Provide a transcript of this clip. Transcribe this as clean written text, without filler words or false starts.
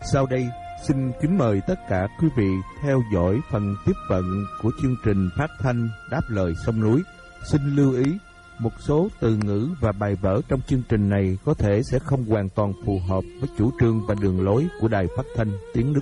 Sau đây, xin kính mời tất cả quý vị theo dõi phần tiếp cận của chương trình phát thanh Đáp lời sông núi. Xin lưu ý, một số từ ngữ và bài vở trong chương trình này có thể sẽ không hoàn toàn phù hợp với chủ trương và đường lối của Đài Phát thanh Tiếng Đức.